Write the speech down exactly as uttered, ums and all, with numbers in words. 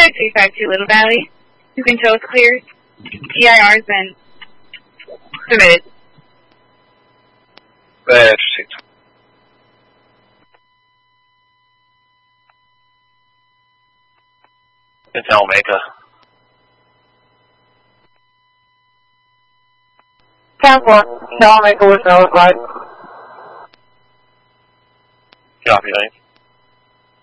five three five two Little Valley. You can show us clear. T I R's been submitted. Bad. It's Almeida. ten four. Almeida with no light. Copy, thanks.